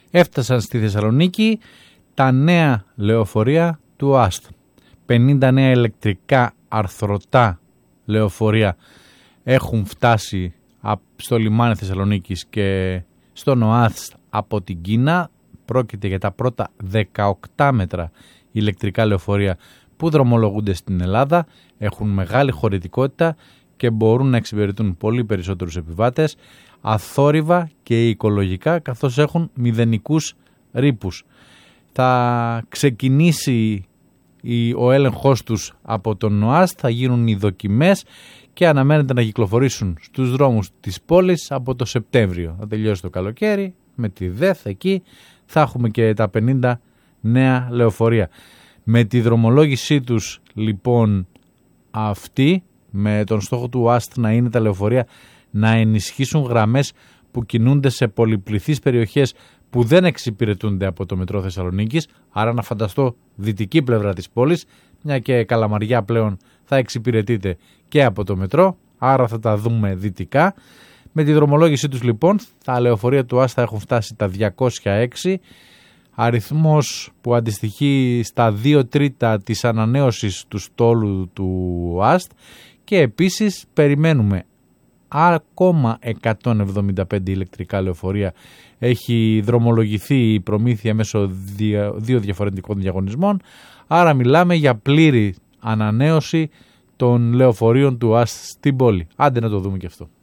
Έφτασαν στη Θεσσαλονίκη τα νέα λεωφορεία του ΟΑΣΤ. 50 νέα ηλεκτρικά αρθρωτά λεωφορεία έχουν φτάσει στο λιμάνι Θεσσαλονίκης και στον ΟΑΣΤ από την Κίνα. Πρόκειται για τα πρώτα 18 μέτρα ηλεκτρικά λεωφορεία που δρομολογούνται στην Ελλάδα. Έχουν μεγάλη χωρητικότητα και μπορούν να εξυπηρετούν πολύ περισσότερους επιβάτες, αθόρυβα και οικολογικά, καθώς έχουν μηδενικούς ρήπους. Θα ξεκινήσει ο έλεγχος τους από τον ΟΑΣΤ, θα γίνουν οι δοκιμές και αναμένεται να κυκλοφορήσουν στους δρόμους της πόλης από το Σεπτέμβριο. Θα τελειώσει το καλοκαίρι με τη ΔΕΘ, εκεί θα έχουμε και τα 50 νέα λεωφορεία. Με τη δρομολόγησή τους λοιπόν αυτή, με τον στόχο του ΟΑΣΤ να είναι τα λεωφορεία να ενισχύσουν γραμμές που κινούνται σε πολυπληθείς περιοχές που δεν εξυπηρετούνται από το μετρό Θεσσαλονίκης, άρα να φανταστώ δυτική πλευρά της πόλης, μια και Καλαμαριά πλέον θα εξυπηρετείται και από το μετρό, άρα θα τα δούμε δυτικά. Με τη δρομολόγησή τους λοιπόν τα λεωφορεία του ΟΑΣΤ θα έχουν φτάσει τα 206, αριθμός που αντιστοιχεί στα 2/3 της ανανέωσης του στόλου του ΟΑΣΤ, και επίσης περιμένουμε ακόμα 175 ηλεκτρικά λεωφορεία. Έχει δρομολογηθεί η προμήθεια μέσω δύο διαφορετικών διαγωνισμών, άρα μιλάμε για πλήρη ανανέωση των λεωφορείων του ΟΑΣΤ στην πόλη. Άντε να το δούμε και αυτό.